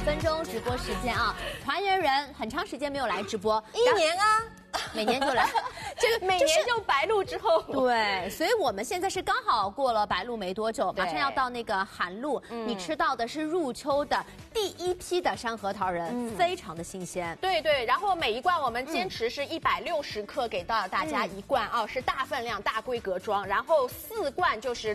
分钟直播时间啊！团圆人很长时间没有来直播 ，1年啊， 每年就来， 这个每年就白露之后， 对，所以我们现在是刚好过了白露没多久，马上要到那个寒露，你吃到的是入秋的第一批的山核桃仁，非常的新鲜。 对对，然后每一罐我们坚持是160克给到大家一罐啊，是大分量、大规格装，然后4罐就是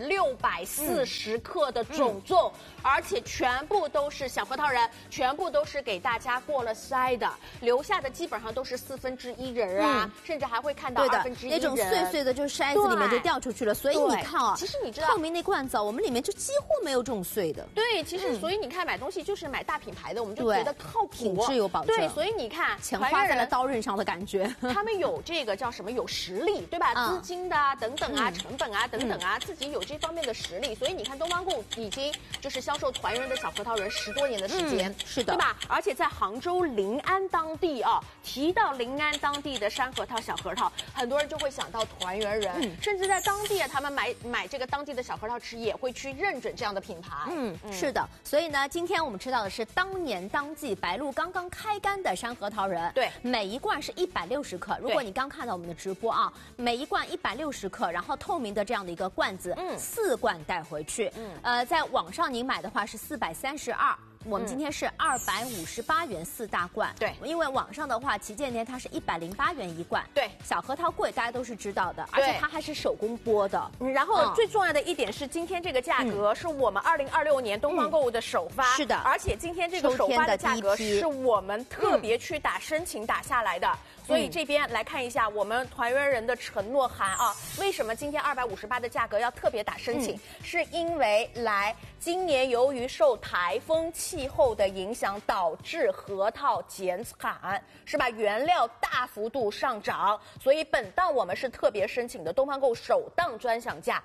640克的总重，而且全部都是小核桃仁，全部都是给大家过了筛的，留下的基本上都是1/4仁啊，甚至还会看到1/2仁那种碎碎的，就筛子里面就掉出去了。所以你看啊， 其实你知道， 透明那罐子，我们里面就几乎没有这种碎的。 对，其实所以你看买东西就是买大品牌的，我们就觉得靠谱， 品质有保证。 对，所以你看钱花在了刀刃上的感觉。 他们有这个叫什么？有实力，对吧？资金的啊，等等啊，成本啊，等等啊，自己有这方面的实力。所以你看东方购已经就是销售团圆的小核桃仁10多年的时间， 是的， 对吧？而且在杭州临安当地啊，提到临安当地的山核桃、小核桃，很多人就会想到团圆仁，甚至在当地啊，他们买这个当地的小核桃吃，也会去认准这样的品牌。 是的。所以呢，今天我们吃到的是当年当季白露刚刚开干的山核桃仁， 对， 每一罐是160克。如果你刚看到我们的直播啊，每一罐160克，然后透明的这样的一个罐子，4罐带回去。在网上您买的话是432。我们今天是258元4大罐， 对， 因为网上的话，旗舰店它是108元1罐， 对， 小核桃贵，大家都是知道的，而且它还是手工剥的。 然后最重要的一点是，今天这个价格是我们2026年东方购物的首发， 是的， 而且今天这个首发的价格是我们特别去打申请打下来的。所以这边来看一下我们团圆人的承诺函啊，为什么今天258的价格要特别打申请？是因为今年由于受台风气候的影响，导致核桃减产，是吧？原料大幅度上涨，所以本档我们是特别申请的东方购首档专享价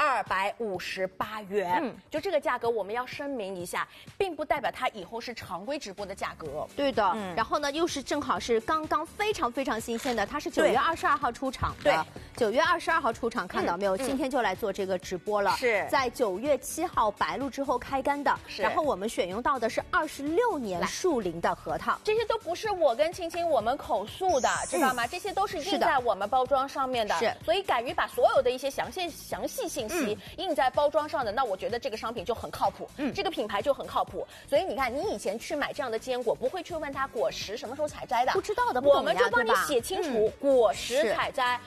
258元。就这个价格我们要声明一下，并不代表它以后是常规直播的价格。 对的，然后呢，又是正好是刚刚非常新鲜的，它是9月22号出厂的。对，9月22号出厂，看到没有？今天就来做这个直播了。 是在9月7号白露之后开干的。然后我们选用到的是26年树龄的核桃， 这些都不是我跟青青我们口述的，知道吗？这些都是印在我们包装上面的。 是， 所以敢于把所有的一些详细信息印在包装上的，那我觉得这个商品就很靠谱，这个品牌就很靠谱。所以你看，你以前去买这样的坚果，不会去问他果实什么时候采摘的， 不知道的， 我们就帮你写清楚，果实采摘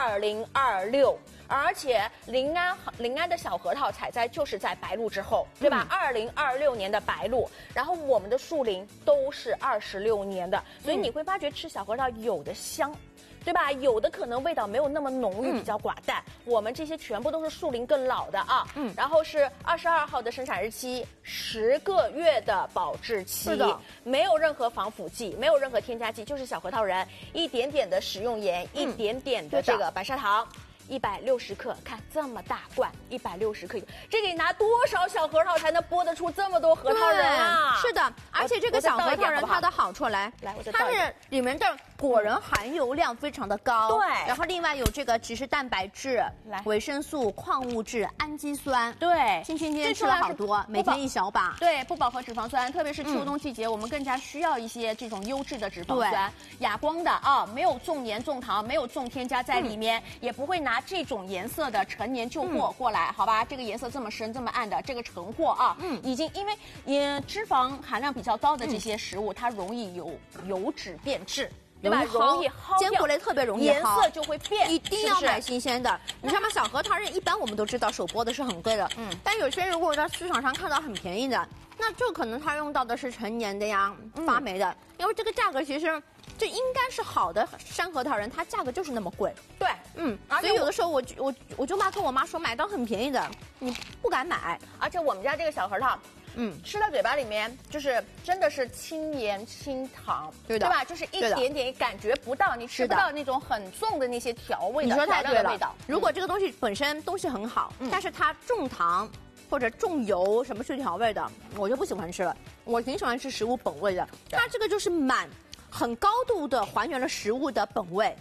2026。而且临安的小核桃采摘就是在白露之后，对吧？2026年的白露，然后我们的树龄都是26年的，所以你会发觉吃小核桃有的香，对吧？有的可能味道没有那么浓郁，比较寡淡。我们这些全部都是树龄更老的啊。然后是22号的生产日期，10个月的保质期，是的，没有任何防腐剂，没有任何添加剂，就是小核桃仁，一点点的食用盐，一点点的这个白砂糖。160克，看这么大罐，160克，这得拿多少小核桃才能剥得出这么多核桃仁啊？ 是的，而且这个小核桃仁它的好处它是里面的果仁含油量非常的高， 对， 然后另外有这个植物蛋白质、维生素、矿物质、氨基酸， 对， 青青今天吃了好多，每天一小把， 对，不饱和脂肪酸，特别是秋冬季节，我们更加需要一些这种优质的脂肪酸，哑光的啊，没有重盐重糖，没有重添加在里面，也不会拿这种颜色的陈年旧货过来，好吧？这个颜色这么深这么暗的这个陈货啊，已经因为脂肪含量比较高的这些食物，它容易有油脂变质。对吧？容易薅掉， 坚果类特别容易颜色就会变， 一定要买新鲜的。你知道吗？小核桃仁一般我们都知道手剥的是很贵的，但有些人如果在市场上看到很便宜的，那就可能他用到的是陈年的呀、发霉的，因为这个价格其实这应该是好的山核桃仁，它价格就是那么贵。 对， 所以有的时候我就跟我妈说买到很便宜的，你不敢买。 而且我们家这个小核桃。吃到嘴巴里面就是真的是轻盐轻糖，对吧？就是一点点感觉不到，你吃不到那种很重的那些调味的。 你说太对了。 味道。 如果这个东西本身东西很好，但是它重糖或者重油什么去调味的，我就不喜欢吃了。我挺喜欢吃食物本味的。它这个就是很高度的还原了食物的本味。 对。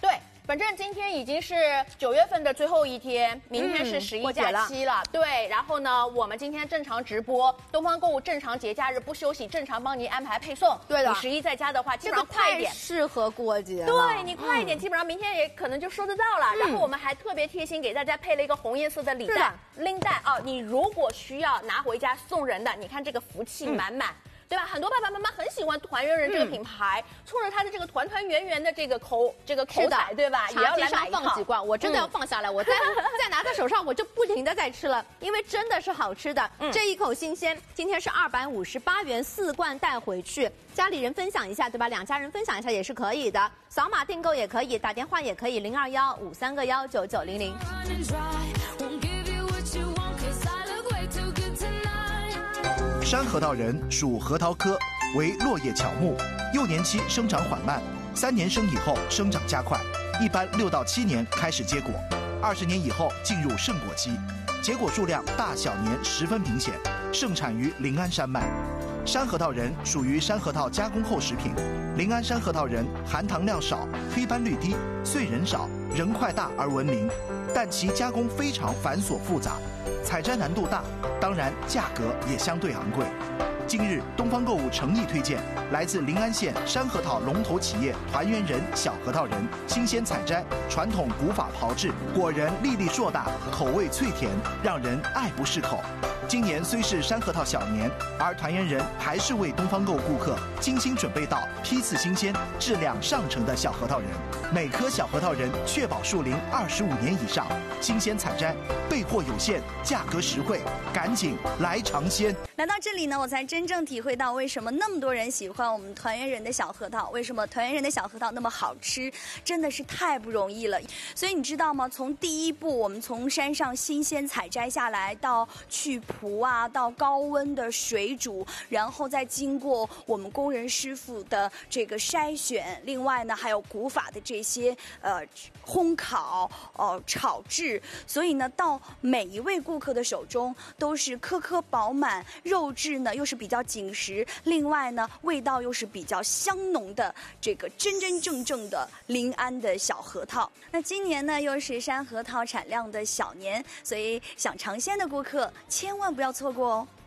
反正今天已经是9月份的最后一天，明天是11假期了。对，然后呢，我们今天正常直播，东方购物正常节假日不休息，正常帮您安排配送。 对的， 你11在家的话，基本上快一点， 适合过节。 对你快一点，基本上明天也可能就收得到了。然后我们还特别贴心给大家配了一个红颜色的礼袋、拎袋啊，你如果需要拿回家送人的，你看这个福气满满。对吧？很多爸爸妈妈很喜欢团圆人这个品牌，冲着它的这个团团圆圆的这个口彩，对吧？也要来买一套。 放几罐，我真的要放下来，我再拿在手上，我就不停的在吃了，因为真的是好吃的。这一口新鲜，今天是258元4罐带回去，家里人分享一下，对吧？2家人分享一下也是可以的，扫码订购也可以，打电话也可以，021-531-9900。 山核桃仁属核桃科，为落叶乔木，幼年期生长缓慢，3年生以后生长加快，一般6到7年开始结果，20年以后进入盛果期，结果数量大小年十分明显，盛产于临安山脉。山核桃仁属于山核桃加工后食品，临安山核桃仁含糖量少，黑斑率低，碎仁少，仁块大而闻名，但其加工非常繁琐复杂，采摘难度大，当然价格也相对昂贵。近日，东方购物诚意推荐来自临安县山核桃龙头企业团圆仁小核桃仁，新鲜采摘，传统古法炮制，果仁粒粒硕大，口味脆甜，让人爱不释口。今年虽是山核桃小年，而团圆仁还是为东方购顾客精心准备到批次新鲜、质量上乘的小核桃仁。每颗小核桃仁确保树龄25年以上，新鲜采摘，备货有限，价格实惠，赶紧来尝鲜。 来到这里呢，我才真正体会到为什么那么多人喜欢我们团圆仁的小核桃，为什么团圆仁的小核桃那么好吃，真的是太不容易了。所以你知道吗？从第一步，我们从山上新鲜采摘下来，到去蒲啊，到高温的水煮，然后再经过我们工人师傅的这个筛选，另外呢还有古法的这些烘烤、炒制，所以呢到每一位顾客的手中都是颗颗饱满，肉质呢又是比较紧实，另外呢味道又是比较香浓的这个真真正正的临安的小核桃。那今年呢又是山核桃产量的小年，所以想尝鲜的顾客千万不要错过哦。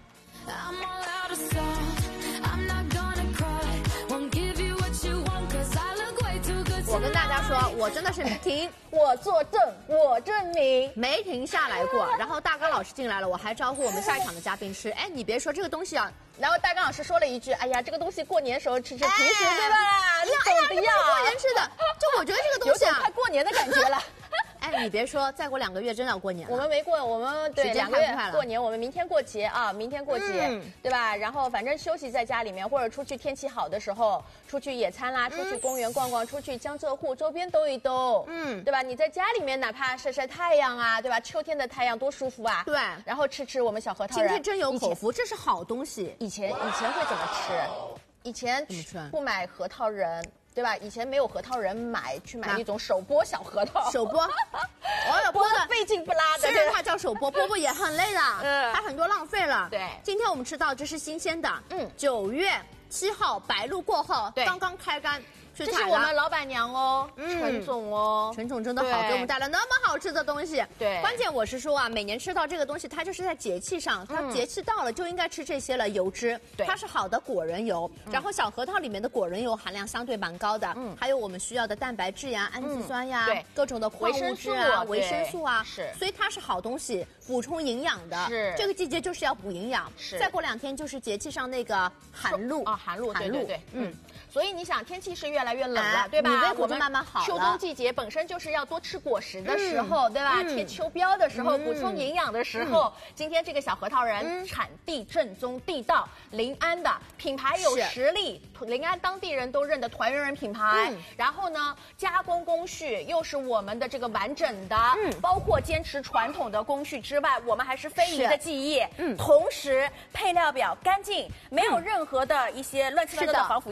我跟大家说，我真的是停， 我作证，我证明， 没停下来过。然后大刚老师进来了，我还招呼我们下一场的嘉宾吃。哎，你别说这个东西啊。 然后大刚老师说了一句：“哎呀，这个东西过年时候吃，平时对吧？你懂的呀， 过年吃的。就我觉得这个东西有点快过年的感觉了。” 哎，你别说，再过2个月真的要过年了。 我们没过，我们对2个月过年，我们明天过节啊，明天过节，对吧？然后反正休息在家里面，或者出去天气好的时候，出去野餐啦，出去公园逛逛，出去江浙沪周边兜一兜，对吧？你在家里面哪怕晒晒太阳啊，对吧？秋天的太阳多舒服啊！ 对， 然后吃我们小核桃仁， 今天真有口福，这是好东西。 以前会怎么吃？以前不买核桃仁。对吧？以前没有核桃仁去买一种手剥小核桃， 手剥， 剥的费劲不拉的。 虽然它叫手剥，剥也很累的，还很多浪费了。 对， 今天我们吃到这是新鲜的，9月7号白露过后，刚刚开干。 这是我们老板娘哦，陈总哦， 陈总真的好，给我们带来那么好吃的东西。 对， 关键我是说啊，每年吃到这个东西，它就是在节气上，它节气到了就应该吃这些了，油脂，它是好的果仁油，然后小核桃里面的果仁油含量相对蛮高的，还有我们需要的蛋白质呀、氨基酸呀，各种的矿物质啊、维生素啊， 是， 所以它是好东西，补充营养的。 是， 这个季节就是要补营养。 是， 再过2天就是节气上那个寒露啊，寒露，对，所以你想，天气是越来越冷了，对吧？ 我们慢慢好了。 秋冬季节本身就是要多吃果实的时候，对吧？贴秋膘的时候，补充营养的时候。今天这个小核桃仁产地正宗地道，临安的品牌有实力，临安当地人都认的团圆仁品牌。然后呢，加工工序又是我们的这个完整的，包括坚持传统的工序之外，我们还是非遗的技艺。同时配料表干净，没有任何的一些乱七八糟的防腐剂添加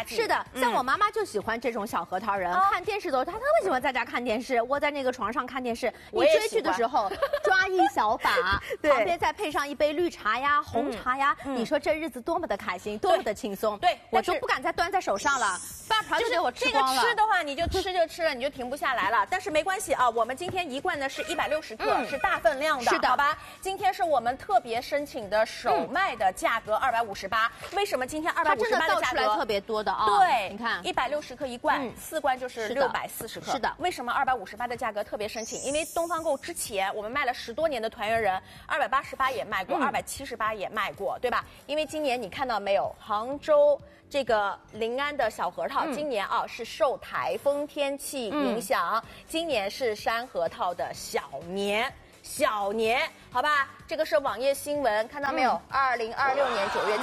家记忆。 是的，像我妈妈就喜欢这种小核桃仁，看电视的时候她特别喜欢在家看电视，窝在那个床上看电视。你追剧的时候抓一小把，旁边再配上一杯绿茶呀、红茶呀，你说这日子多么的开心，多么的轻松。 对， 我都不敢再端在手上了，半盘就给我吃光了。 这个吃的话，你就吃就吃了，你就停不下来了。但是没关系啊，我们今天一罐呢是160克，是大分量的， 是的， 好吧？今天是我们特别申请的首卖的价格258。为什么今天258的价格？ 它真的倒出来特别多的啊！ 对， 你看 160克一罐，4罐就是640克。 是的， 为什么258的价格特别申请？因为东方购之前我们卖了10多年的团圆人，288也卖过，278也卖过，对吧？因为今年你看到没有，杭州这个临安的小核桃，今年啊是受台风天气影响，今年是山核桃的小年，好吧？这个是网页新闻，看到没有？2026年9月。